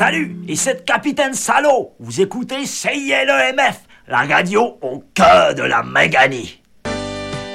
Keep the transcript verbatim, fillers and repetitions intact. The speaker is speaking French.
Salut, ici le capitaine Salaud. Vous écoutez C I L E M F, la radio au cœur de la Méganie.